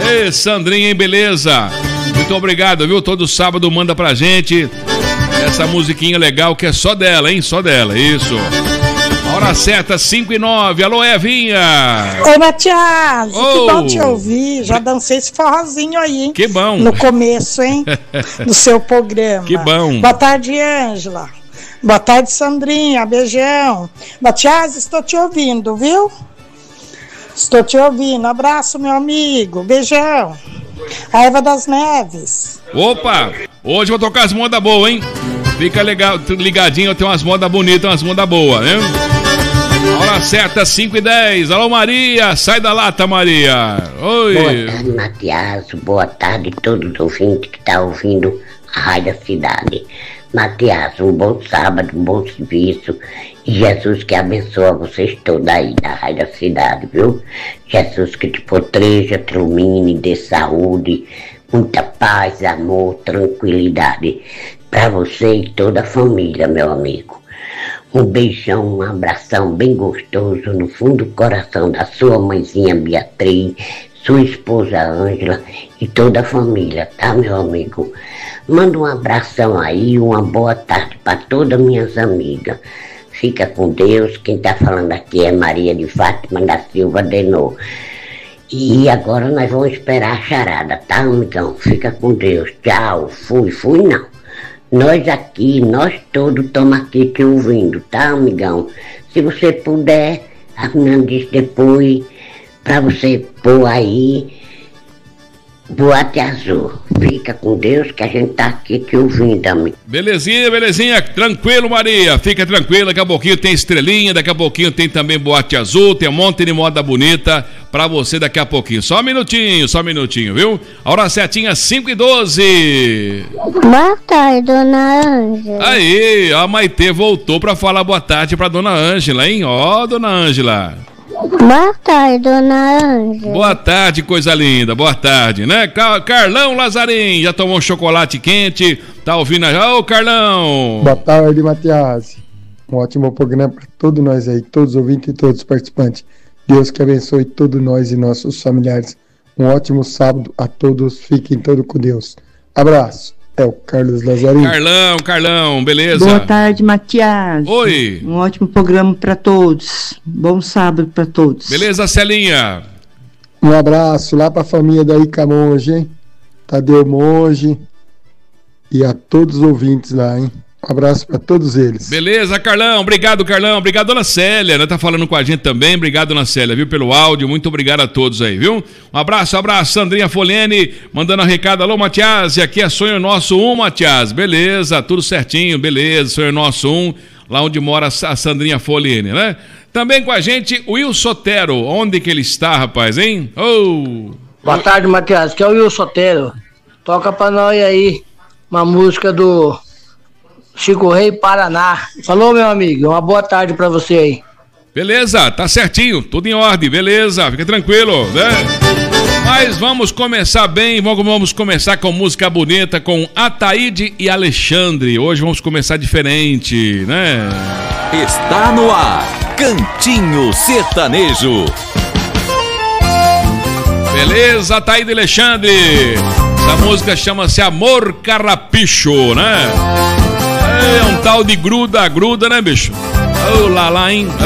Ei, Sandrinha, hein, beleza? Muito obrigado, viu? Todo sábado manda pra gente essa musiquinha legal que é só dela, hein? Só dela, isso. Hora certa, 5h09. Alô, Evinha! Oi, Matias! Que bom te ouvir. Já dancei esse forrozinho aí, hein? Que bom! No começo, hein? Do seu programa. Que bom! Boa tarde, Ângela. Boa tarde, Sandrinha. Beijão. Matias, estou te ouvindo, viu? Estou te ouvindo. Abraço, meu amigo. Beijão. A Eva das Neves. Opa! Hoje eu vou tocar as modas boas, hein? Fica legal, ligadinho, eu tenho umas modas bonitas, umas modas boas, né? Hora certa, 5h10. Alô, Maria, sai da lata, Maria. Oi. Boa tarde, Matias. Boa tarde a todos os ouvintes que estão ouvindo a Rádio da Cidade. Matias, um bom sábado, um bom serviço. E Jesus que abençoe vocês todos aí da Rádio da Cidade, viu? Jesus que te proteja, te ilumine, dê saúde, muita paz, amor, tranquilidade para você e toda a família, meu amigo. Um beijão, um abração bem gostoso no fundo do coração da sua mãezinha Beatriz, sua esposa Ângela e toda a família, tá, meu amigo? Manda um abração aí, uma boa tarde para todas minhas amigas. Fica com Deus. Quem tá falando aqui é Maria de Fátima da Silva Denô. E agora nós vamos esperar a charada, tá, amigão? Fica com Deus. Tchau. Fui não. Nós aqui, nós todos estamos aqui te ouvindo, tá, amigão? Se você puder, a menina diz depois, pra você pôr aí, Boate Azul. Fica com Deus que a gente tá aqui te ouvindo, amigo. Belezinha, tranquilo, Maria. Fica tranquilo, daqui a pouquinho tem estrelinha, daqui a pouquinho tem também Boate Azul, tem um monte de moda bonita pra você daqui a pouquinho. Só um minutinho, viu? A hora certinha, 5h12. Boa tarde, dona Ângela. Aí, a Maitê voltou pra falar boa tarde pra dona Ângela, hein? Ó, dona Ângela. Boa tarde, dona Ângela. Boa tarde, coisa linda, boa tarde, né? Carlão Lazarim, já tomou um chocolate quente, tá ouvindo aí? Ô, Carlão! Boa tarde, Matias. Um ótimo programa para todos nós aí, todos os ouvintes e todos os participantes. Deus que abençoe todos nós e nossos familiares. Um ótimo sábado a todos, fiquem todos com Deus. Abraço. É o Carlos Lazarim. Carlão, beleza? Boa tarde, Matias. Oi. Um ótimo programa para todos. Bom sábado para todos. Beleza, Celinha? Um abraço lá para a família da Ica Monge, hein? Tadeu Monge e a todos os ouvintes lá, hein? Um abraço para todos eles. Beleza, Carlão. Obrigado, dona Célia, né? Tá falando com a gente também. Obrigado, dona Célia, viu? Pelo áudio. Muito obrigado a todos aí, viu? Um abraço. Sandrinha Foliene mandando um recado. Alô, Matias. E aqui é Sonho Nosso 1, Matias. Beleza, tudo certinho. Beleza, Sonho Nosso 1. Lá onde mora a Sandrinha Foliene, né? Também com a gente, o Will Sotero. Onde que ele está, rapaz, hein? Oh! Boa tarde, Matias. Que é o Will Sotero. Toca pra nós aí uma música do Chico Rei, Paraná. Falou, meu amigo, uma boa tarde pra você aí. Beleza, tá certinho, tudo em ordem, beleza, fica tranquilo, né? Mas vamos começar bem, vamos começar com música bonita, com Ataíde e Alexandre. Hoje vamos começar diferente, né? Está no ar, Cantinho Sertanejo. Beleza, Ataíde e Alexandre. Essa música chama-se Amor Carrapicho, né? É um tal de gruda, né, bicho? Oh, lá, hein?